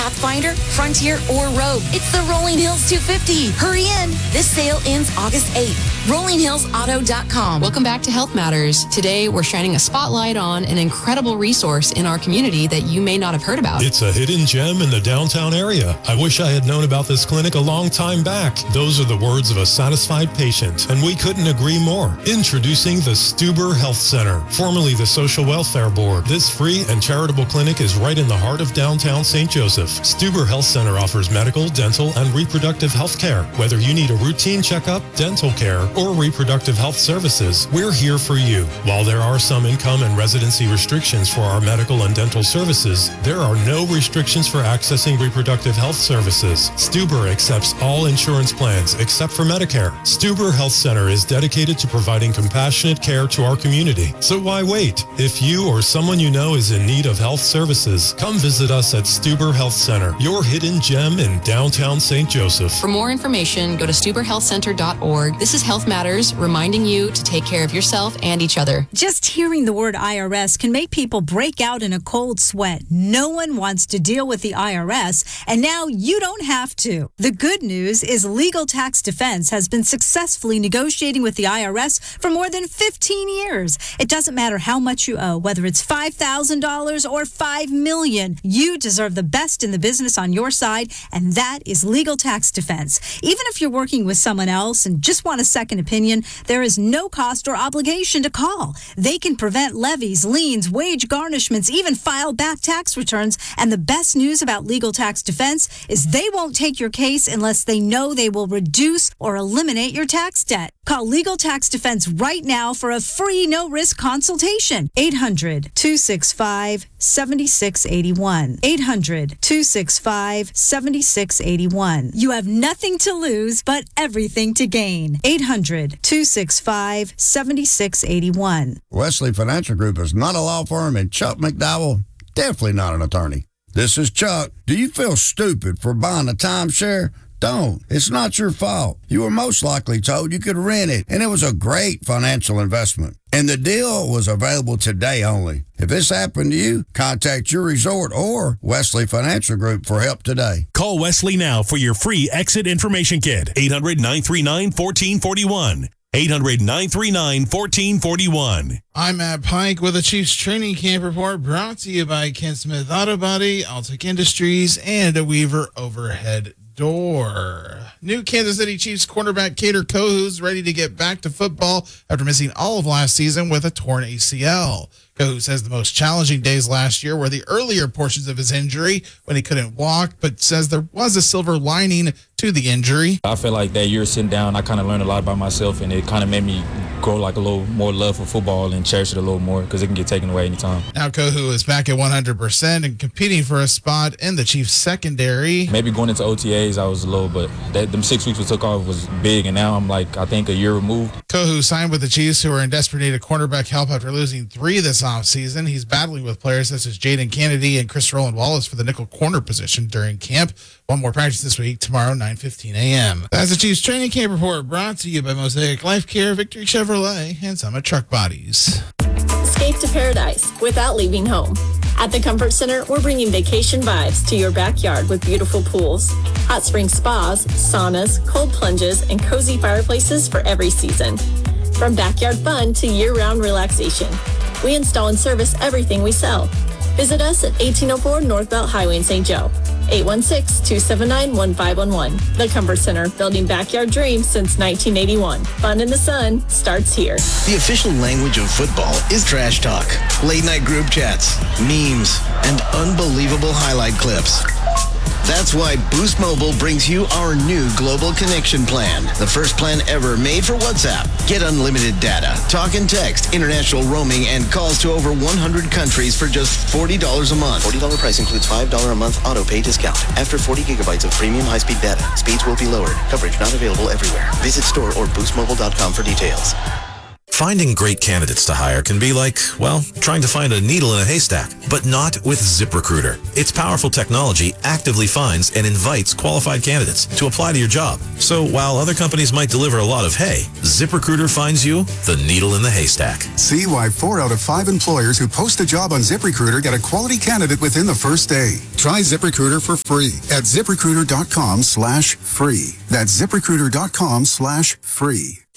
Pathfinder, Frontier, or Rogue. It's the Rolling Hills 250. Hurry in. This sale ends August 8th. RollingHillsAuto.com. Welcome back to Health Matters. Today, we're shining a spotlight on an incredible resource in our community that you may not have heard about. It's a hidden gem in the downtown area. I wish I had known about this clinic a long time back. Those are the words of a satisfied patient, and we couldn't agree more. Introducing the Stuber Health Center, formerly the Social Welfare Board. This free and charitable clinic is right in the heart of downtown St. Joseph. Stuber Health Center offers medical, dental, and reproductive health care. Whether you need a routine checkup, dental care, or reproductive health services, we're here for you. While there are some income and residency restrictions for our medical and dental services, there are no restrictions for accessing reproductive health services. Stuber accepts all insurance plans except for Medicare. Stuber Health Center is dedicated to providing compassionate care to our community. So why wait? If you or someone you know is in need of health services, come visit us at Stuber Health Center, your hidden gem in downtown St. Joseph. For more information, go to StuberHealthCenter.org. This is Health Matters, reminding you to take care of yourself and each other. Just hearing the word IRS can make people break out in a cold sweat. No one wants to deal with the IRS, and now you don't have to. The good news is Legal Tax Defense has been successfully negotiating with the IRS for more than 15 years. It doesn't matter how much you owe, whether it's $5,000 or $5 million. You deserve the best in the business on your side, and that is Legal Tax Defense. Even if you're working with someone else and just want a second opinion, there is no cost or obligation to call. They can prevent levies, liens, wage garnishments, even file back tax returns. And the best news about Legal Tax Defense is they won't take your case unless they know they will reduce or eliminate your tax debt. Call Legal Tax Defense right now for a free no-risk consultation. 800-265-7681. 800-265-7681. You have nothing to lose but everything to gain. 800-265-7681. Wesley Financial Group is not a law firm, and Chuck McDowell, definitely not an attorney. This is Chuck. Do you feel stupid for buying a timeshare? Don't. It's not your fault. You were most likely told you could rent it, and it was a great financial investment. And the deal was available today only. If this happened to you, contact your resort or Wesley Financial Group for help today. Call Wesley now for your free exit information kit. 800-939-1441. 800-939-1441. I'm Matt Pike with the Chiefs Training Camp Report, brought to you by Ken Smith Auto Body, Altic Industries, and a Weaver Overhead Door. New Kansas City Chiefs cornerback Kader Kohou's ready to get back to football after missing all of last season with a torn ACL. Kohou says the most challenging days last year were the earlier portions of his injury when he couldn't walk, but says there was a silver lining to the injury. I feel like that year sitting down, I kind of learned a lot about myself, and it kind of made me grow like a little more love for football and cherish it a little more because it can get taken away anytime. Now Kohou is back at 100% and competing for a spot in the Chiefs secondary. Maybe going into OTAs, I was a little, but them 6 weeks we took off was big, and now I'm like, I think a year removed. Kohou signed with the Chiefs, who are in desperate need of cornerback help after losing 3 this offseason. He's battling with players such as Jaden Kennedy and Chris Rowland Wallace for the nickel corner position during camp. One more practice this week, tomorrow, 9:15 a.m. That's the Chiefs Training Camp Report, brought to you by Mosaic Life Care, Victory Chevrolet, and Summit Truck Bodies. Escape to paradise without leaving home. At the Comfort Center, we're bringing vacation vibes to your backyard with beautiful pools, hot spring spas, saunas, cold plunges, and cozy fireplaces for every season. From backyard fun to year-round relaxation, we install and service everything we sell. Visit us at 1804 North Belt Highway in St. Joe. 816-279-1511. The Comfort Center, building backyard dreams since 1981. Fun in the sun starts here. The official language of football is trash talk, late night group chats, memes, and unbelievable highlight clips. That's why Boost Mobile brings you our new Global Connection Plan, the first plan ever made for WhatsApp. Get unlimited data, talk and text, international roaming, and calls to over 100 countries for just $40 a month. $40 price includes $5 a month auto pay discount. After 40 gigabytes of premium high-speed data, speeds will be lowered. Coverage not available everywhere. Visit store or boostmobile.com for details. Finding great candidates to hire can be like, well, trying to find a needle in a haystack, but not with ZipRecruiter. Its powerful technology actively finds and invites qualified candidates to apply to your job. So while other companies might deliver a lot of hay, ZipRecruiter finds you the needle in the haystack. See why 4 out of 5 employers who post a job on ZipRecruiter get a quality candidate within the first day. Try ZipRecruiter for free at ZipRecruiter.com/free. That's ZipRecruiter.com/free.